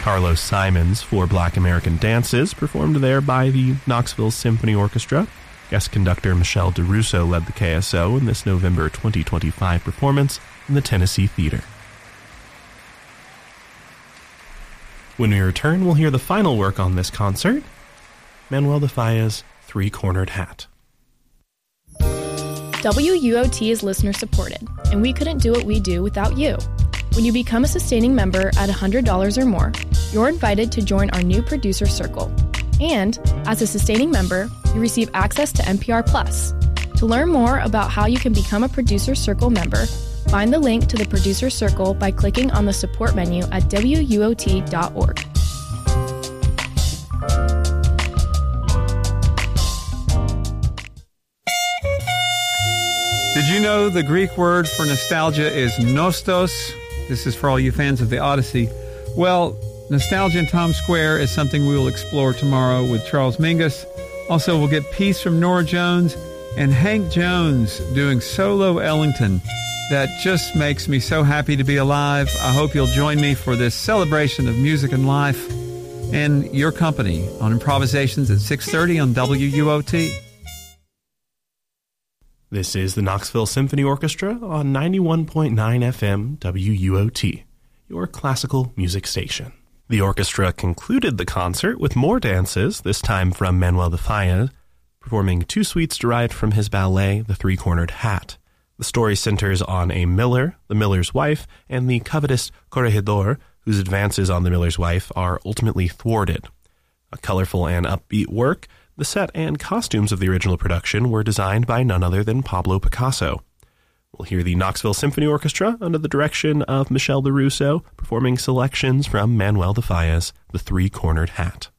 Carlos Simons for Black American Dances, performed there by the Knoxville Symphony Orchestra. Guest conductor Michelle DeRusso led the KSO in this November 2025 performance in the Tennessee Theater. When we return, we'll hear the final work on this concert, Manuel de Falla's Three-Cornered Hat. WUOT is listener-supported, and we couldn't do what we do without you. When you become a sustaining member at $100 or more, you're invited to join our new producer circle. And, as a sustaining member, you receive access to NPR Plus. To learn more about how you can become a Producer Circle member, find the link to the Producer Circle by clicking on the support menu at WUOT.org. Did you know the Greek word for nostalgia is nostos? This is for all you fans of the Odyssey. Well, nostalgia in Times Square is something we will explore tomorrow with Charles Mingus. Also, we'll get Peace from Norah Jones and Hank Jones doing Solo Ellington. That just makes me so happy to be alive. I hope you'll join me for this celebration of music and life and your company on Improvisations at 6:30 on WUOT. This is the Knoxville Symphony Orchestra on 91.9 FM WUOT, your classical music station. The orchestra concluded the concert with more dances, this time from Manuel de Falla, performing two suites derived from his ballet, The Three-Cornered Hat. The story centers on a miller, the miller's wife, and the covetous corregidor, whose advances on the miller's wife are ultimately thwarted. A colorful and upbeat work, the set and costumes of the original production were designed by none other than Pablo Picasso. We'll hear the Knoxville Symphony Orchestra under the direction of Michelle DeRusso performing selections from Manuel de Falla's The Three-Cornered Hat.